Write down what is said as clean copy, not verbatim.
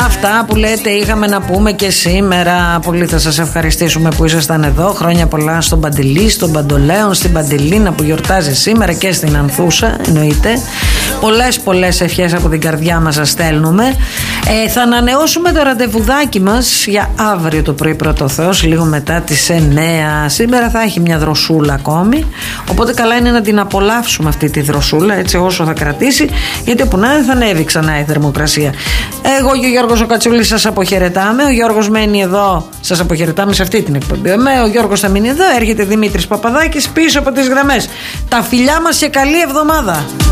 Αυτά που λέτε είχαμε να πούμε και σήμερα. Πολύ θα σας ευχαριστήσουμε που ήσασταν εδώ. Χρόνια πολλά στον Παντελή, στον Παντολέον, στην Παντελίνα που γιορτάζει σήμερα και στην Ανθούσα, εννοείται. Πολλές ευχές από την καρδιά μας σας στέλνουμε. Θα ανανεώσουμε το ραντεβουδάκι μας για αύριο το πρωί, πρώτο Θεός, λίγο μετά τις 9. Σήμερα θα έχει μια δροσούλα ακόμη, οπότε καλά είναι να την απολαύσουμε αυτή τη δροσούλα, έτσι, όσο θα κρατήσει, γιατί όπου να είναι θα ανέβει ξανά η θερμοκρασία. Εγώ και ο Γιώργος ο Κατσούλης σας αποχαιρετάμε. Ο Γιώργος μένει εδώ, σας αποχαιρετάμε σε αυτή την εκπομπή. Ο Γιώργος θα μείνει εδώ, έρχεται Δημήτρης Παπαδάκης πίσω από τις γραμμές. Τα φιλιά μας και καλή εβδομάδα.